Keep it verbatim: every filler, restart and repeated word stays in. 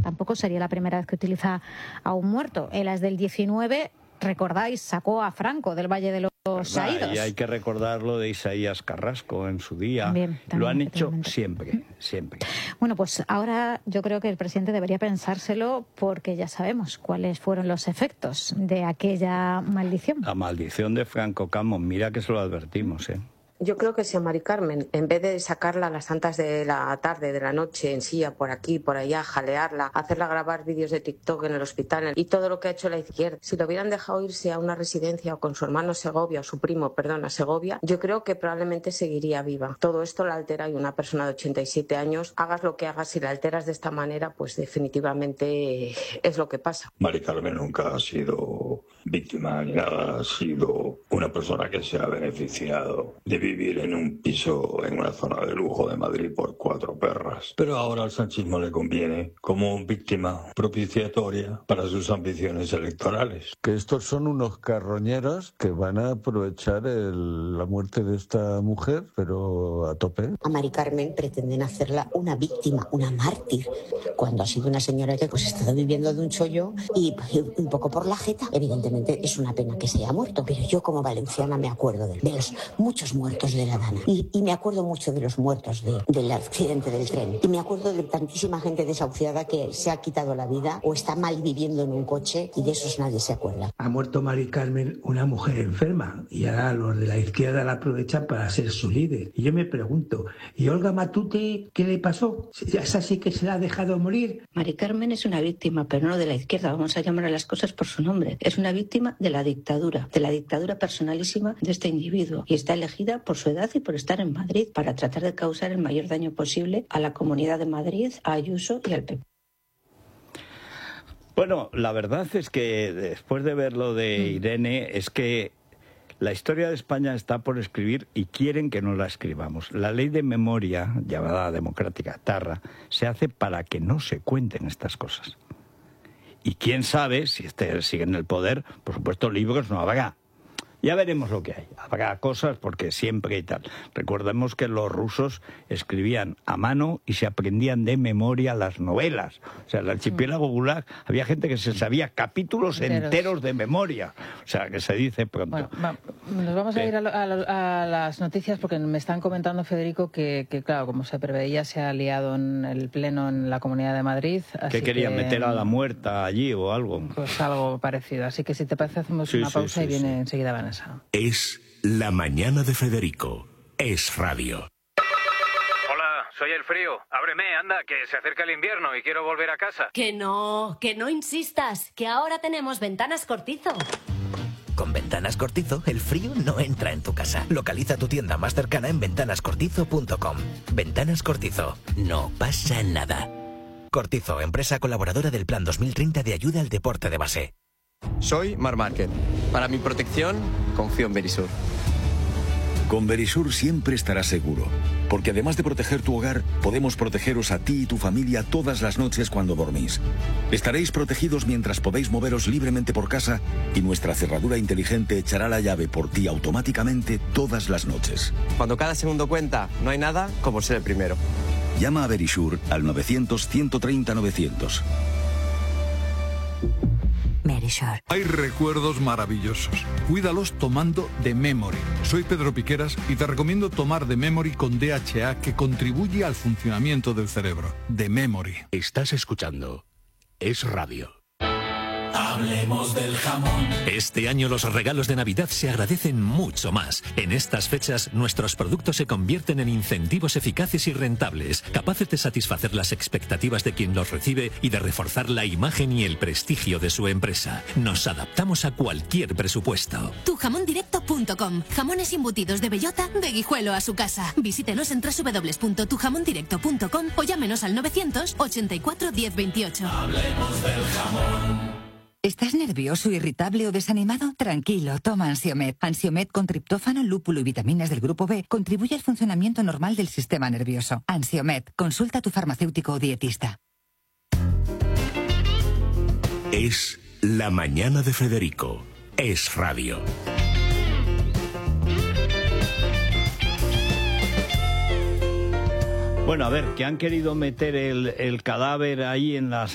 tampoco sería la primera vez que utiliza a un muerto. En las del diecinueve, recordáis, sacó a Franco del Valle de los Caídos. Y hay que recordar lo de Isaías Carrasco en su día. También, también, lo han hecho siempre, siempre. Bueno, pues ahora yo creo que el presidente debería pensárselo, porque ya sabemos cuáles fueron los efectos de aquella maldición. La maldición de Franco Camón, mira que se lo advertimos, ¿eh? Yo creo que si a Mari Carmen, en vez de sacarla a las tantas de la tarde, de la noche, en silla, por aquí, por allá, jalearla, hacerla grabar vídeos de TikTok en el hospital y todo lo que ha hecho la izquierda, si lo hubieran dejado irse a una residencia o con su hermano Segovia, o su primo, perdón, a Segovia, yo creo que probablemente seguiría viva. Todo esto la altera, y una persona de ochenta y siete años, hagas lo que hagas, si la alteras de esta manera, pues definitivamente es lo que pasa. Mari Carmen nunca ha sido víctima ni nada, ha sido una persona que se ha beneficiado de vivir en un piso en una zona de lujo de Madrid por cuatro perras. Pero ahora al sanchismo le conviene como víctima propiciatoria para sus ambiciones electorales. Que estos son unos carroñeros que van a aprovechar el, la muerte de esta mujer, pero a tope. A Mari Carmen pretenden hacerla una víctima, una mártir, cuando ha sido una señora que pues ha estado viviendo de un chollo y, y un poco por la jeta. Evidentemente es una pena que se haya muerto, pero yo como valenciana me acuerdo de, de los muchos muertos de la Dana. Y, y me acuerdo mucho de los muertos de, del accidente del tren. Y me acuerdo de tantísima gente desahuciada que se ha quitado la vida o está mal viviendo en un coche, y de esos nadie se acuerda. Ha muerto Mari Carmen, una mujer enferma, y ahora los de la izquierda la aprovechan para ser su líder. Y yo me pregunto, ¿y Olga Matute qué le pasó? ¿Esa sí que se la ha dejado morir? Mari Carmen es una víctima, pero no de la izquierda. Vamos a llamar a las cosas por su nombre. Es una víctima de la dictadura, de la dictadura personalísima de este individuo. Y está elegida por su edad y por estar en Madrid, para tratar de causar el mayor daño posible a la Comunidad de Madrid, a Ayuso y al P P. Bueno, la verdad es que después de ver lo de Irene, es que la historia de España está por escribir y quieren que no la escribamos. La ley de memoria, llamada democrática Tarra, se hace para que no se cuenten estas cosas. Y quién sabe, si este sigue en el poder, por supuesto libros no habrá. Ya veremos lo que hay. Habrá cosas porque siempre y tal. Recordemos que los rusos escribían a mano y se aprendían de memoria las novelas. O sea, el archipiélago Gulag, había gente que se sabía capítulos enteros, enteros de memoria. O sea, que se dice pronto. Bueno, va, nos vamos sí. a ir a, a, a las noticias, porque me están comentando, Federico, que, que claro, como se preveía, se ha liado en el pleno en la Comunidad de Madrid. ¿Qué querían? Que, ¿meter a la muerta allí o algo? Pues algo parecido. Así que si te parece hacemos sí, una pausa sí, sí, y viene sí. enseguida Vanessa. Es La Mañana de Federico. Es radio. Hola, soy el frío. Ábreme, anda, que se acerca el invierno y quiero volver a casa. Que no, que no insistas, que ahora tenemos Ventanas Cortizo. Con Ventanas Cortizo, el frío no entra en tu casa. Localiza tu tienda más cercana en ventanas cortizo punto com. Ventanas Cortizo. No pasa nada. Cortizo, empresa colaboradora del Plan dos mil treinta de ayuda al deporte de base. Soy Mar Márquez. Para mi protección, confío en Verisur. Con Verisur siempre estarás seguro, porque además de proteger tu hogar, podemos protegeros a ti y tu familia todas las noches cuando dormís. Estaréis protegidos mientras podéis moveros libremente por casa, y nuestra cerradura inteligente echará la llave por ti automáticamente todas las noches. Cuando cada segundo cuenta, no hay nada como ser el primero. Llama a Verisur al novecientos, ciento treinta, novecientos. Merisure. Hay recuerdos maravillosos. Cuídalos tomando The Memory. Soy Pedro Piqueras y te recomiendo tomar The Memory con D H A, que contribuye al funcionamiento del cerebro. The Memory. Estás escuchando Es Radio. Hablemos del jamón. Este año los regalos de Navidad se agradecen mucho más. En estas fechas, nuestros productos se convierten en incentivos eficaces y rentables, capaces de satisfacer las expectativas de quien los recibe y de reforzar la imagen y el prestigio de su empresa. Nos adaptamos a cualquier presupuesto. tu jamón directo punto com. Jamones embutidos de bellota, de Guijuelo a su casa. Visítenos en doble u doble u doble u punto tu jamón directo punto com o llámenos al novecientos ochenta y cuatro diez veintiocho. Hablemos del jamón. ¿Estás nervioso, irritable o desanimado? Tranquilo, toma Ansiomed. Ansiomed con triptófano, lúpulo y vitaminas del grupo B contribuye al funcionamiento normal del sistema nervioso. Ansiomed, consulta a tu farmacéutico o dietista. Es La Mañana de Federico. Es radio. Bueno, a ver, que han querido meter el, el cadáver ahí en las